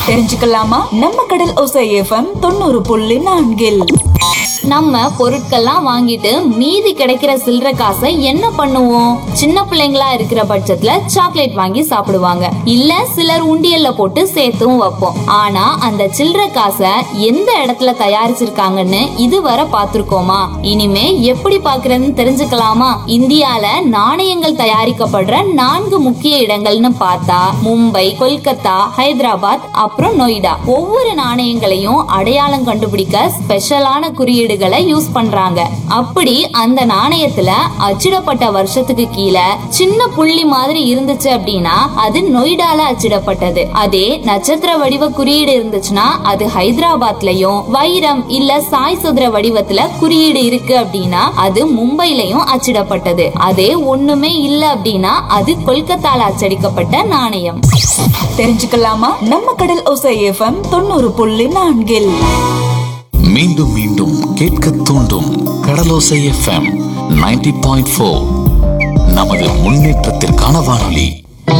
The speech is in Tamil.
தெரிஞ்சுக்கலாமா? நம்ம கடல் ஓசை எஃப்எம் 90.4. நம்ம பொருட்கள்லாம் வாங்கிட்டு மீதி கிடைக்கிற சில்லற காசை என்ன பண்ணுவோம்? சின்ன பிள்ளைங்களா இருக்கிற பட்சத்துல சாக்லேட் வாங்கி சாப்பிடுவாங்க, இல்ல சிலர் உண்டியல்ல போட்டு சேர்த்தும் வைப்போம். ஆனா அந்த சில்லற காசை எந்த இடத்துல தயாரிச்சிருக்காங்கன்னு இதுவரை பாத்துருக்கோமா? இனிமே எப்படி பாக்குறதுன்னு தெரிஞ்சுக்கலாமா? இந்தியால நாணயங்கள் தயாரிக்கப்படுற 4 முக்கிய இடங்கள்னு பார்த்தா மும்பை, கொல்கத்தா, ஹைதராபாத், அப்புறம் நொய்டா. ஒவ்வொரு நாணயங்களையும் அடையாளம் கண்டுபிடிக்க ஸ்பெஷலான குறியீடுகளை யூஸ் பண்றாங்க. அப்படி அந்த நாணயத்துல அச்சிடப்பட்ட வருஷத்துக்கு கீழே சின்ன புள்ளி மாதிரி இருந்துச்சு அப்படின்னா அது நொய்டால அச்சிடப்பட்டது. அதே நட்சத்திர வடிவ குறியீடு இருந்துச்சுன்னா அது ஹைதராபாத்லயும், வைரம் இல்ல சாய் சதுர வடிவத்துல குறியீடு இருக்கு அப்படின்னா அது மும்பைலயும் அச்சிடப்பட்டது. அதே ஒண்ணுமே இல்ல அப்படின்னா அது கொல்கத்தால அச்சடிக்கப்பட்ட நாணயம். தெரிஞ்சுக்கலாமா? நம்ம கடல் ஓசை எஃப்எம் 90.4. மீண்டும் மீண்டும் கேட்க தூண்டும் கடலோசை எஃப்எம் 90.4. நமது முன்னேற்றத்திற்கான வானொலி.